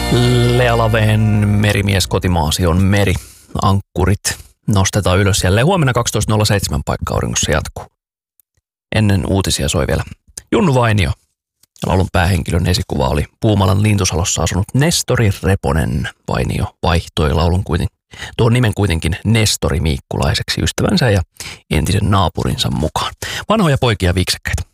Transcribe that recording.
Lea Laveen Merimies kotimaasi on meri. Ankkurit nostetaan ylös jälleen. Huomenna 12.07 paikka auringossa jatkuu. Ennen uutisia soi vielä Junnu Vainio. Laulun päähenkilön esikuva oli Puumalan Lintusalossa asunut Nestori Reponen. Vainio vaihtoi tuon nimen kuitenkin Nestori Miikkulaiseksi ystävänsä ja entisen naapurinsa mukaan. Vanhoja poikia viiksekkäitä.